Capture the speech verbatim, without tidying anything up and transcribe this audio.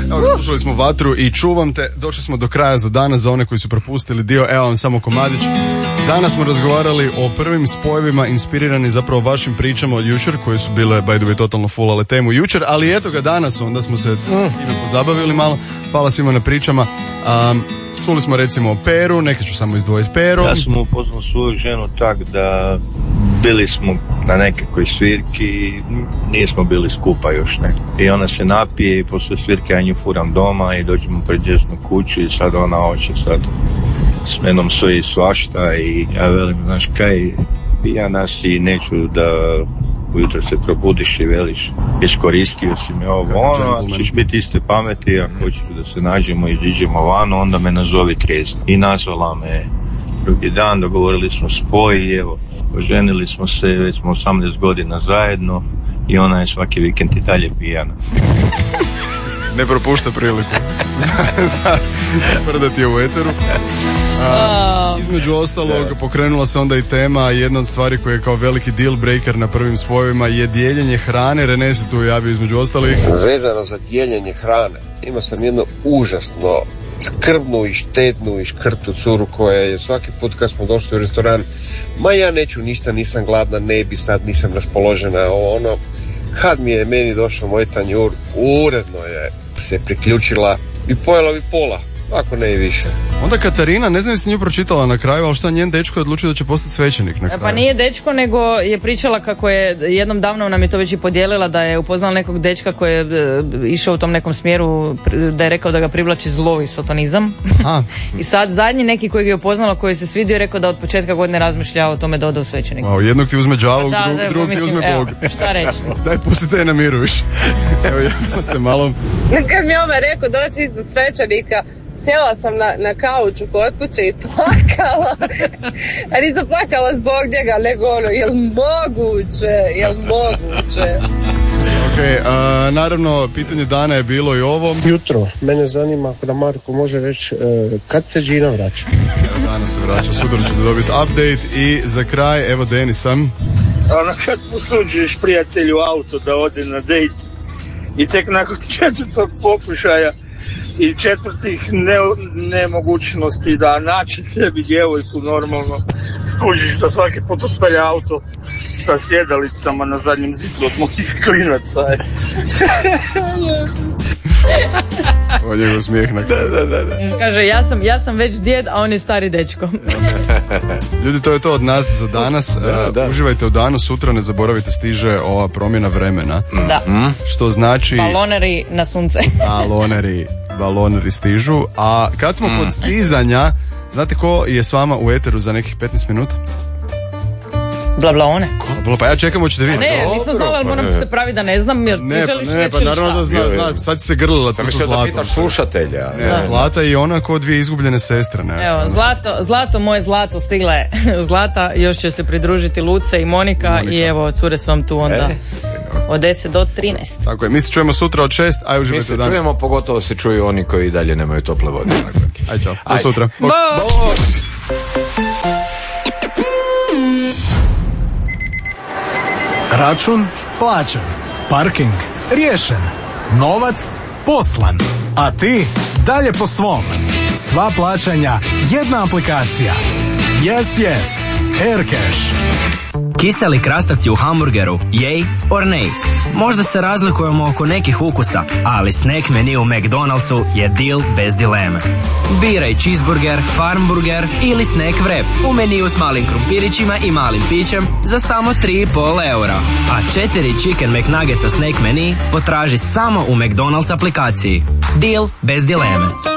Evo ga, slušali smo Vatru i Čuvam te. Došli smo do kraja za danas, za one koji su propustili dio. Evo vam samo komadić. Danas smo razgovarali o prvim spojevima inspirirani zapravo vašim pričama od jučer, koje su bile, by the way, totalno fullale temu jučer, ali eto ga danas, onda smo se time pozabavili malo. Hvala svima na pričama. Um, čuli smo recimo o Peru, neke ću samo izdvojiti Peru. Ja sam upoznao svoju ženu tak da bili smo na nekakvoj svirki, nismo bili skupa još, ne. I ona se napije i poslije svirke ja nju furam doma i dođemo pred njezinu kuću i sad ona hoće sad s menom sve i svašta i ja velim, znaš kaj, pijana si i neću da ujutro se probudiš i veliš, iskoristio si me ovo, ono, ako ćeš biti iste pameti, ako hoćeš da se nađemo i iziđemo vano, onda me nazovi trijezni. I nazvala me drugi dan, dogovorili smo spoj i evo, oženili smo se, već smo osamnaest godina zajedno i ona je svaki vikend i dalje pijana. Ne propušta priliku za prdati u eteru. A, između ostalog pokrenula se onda i tema, jedna od stvari koja je kao veliki deal breaker na prvim spojevima je dijeljenje hrane. Rene se tu javio između ostalih. Vezano za dijeljenje hrane, imao sam jedno užasno skrbnu i štetnu i škrtu curu koja je svaki put kad smo došli u restoran, ma ja neću ništa, nisam gladna, ne bi sad, nisam raspoložena, ono. Kad mi je meni došao moj tanjur, uredno je se priključila i pojela bi pola, ako ne i više. Onda Katarina, ne znam jesi nju pročitala na kraju, ali šta njen dečko je odlučio da će postati svećenik na kraju? Pa nije dečko, nego je pričala kako je jednom davno, nam je to već i podijelila, da je upoznala nekog dečka koji je išao u tom nekom smjeru, da je rekao da ga privlači zlo i satanizam. I sad zadnji neki koji je upoznala, koji se svidio, je rekao da od početka godine razmišlja o tome da ode u svećenik. Wow, jednog ti uzme đavo, da, drug, da, drugog ti uzme evo, Bog. Šta reći? Daj pustite je na miru više. Evo jedno se malo. Kad mi ome rekao doći iza svećenika, sjela sam na, na kauču kod kuće i plakala. A nisam plakala zbog njega, nego ono, jel moguće, jel moguće. Ok, uh, naravno, pitanje dana je bilo i ovo. Jutro, mene zanima, ako da Marko može reći, uh, kad se Gina vraća? Evo danas se vraća, sutra ćete dobiti update i za kraj, evo Denis sam. Ono kad posuđuješ prijatelju auto da ode na dejt i tek nakon četvrtog pokušaja i četvrtih ne, nemogućnosti da naći sebi djevojku normalno, skužiš da svaki put otpelje auto sa sjedalicama na zadnjem zidu od mojih klinaca. Ovo je njegov smijeh na kraju. Da, da, da. Kaže, ja sam, ja sam već djed, a on je stari dečko. Ljudi, to je to od nas za danas. Da, da. Uživajte u danu, sutra ne zaboravite, stiže ova promjena vremena. Da. Mm. Što znači... Baloneri na sunce. Baloneri, baloneri stižu. A kad smo mm. kod stizanja, znate ko je s vama u eteru za nekih petnaest minuta? Bla bla one. Ko? Pa ja čekam, hoćete vidjeti. Ne, nisam znala, ali moram se pravi da ne znam, jer ne, ti želiš ne, reći pa naravno da zna, zna, sad si se grlila, tu su Zlata. Da pitaš slušatelja. Ne, da. Zlata i ona kao dvije izgubljene sestre. Ne, evo, Zlato, Zlato, moje Zlato, stigla je Zlata, još će se pridružiti Luce i Monika, Monika. I evo, cure su vam tu onda e. od deset do trinaest. Tako je, mi se čujemo sutra od šest, aj uživajte dan. Mi se čujemo, pogotovo se čuju oni koji dalje nemaju tople vode. Aj čao, do sutra. Bok. Bok. Račun plaćen, parking riješen, novac poslan, a ti dalje po svom. Sva plaćanja, jedna aplikacija. Yes, yes, Aircash. Kiseli krastavci u hamburgeru, yay or nay? Možda se razlikujemo oko nekih ukusa, ali snack menu u McDonald'su je deal bez dileme. Biraj cheeseburger, farmburger ili snack wrap u meniju s malim krumpirićima i malim pićem za samo tri i pol eura. A četiri chicken McNuggetsa snack menu potraži samo u McDonald's aplikaciji. Deal bez dileme.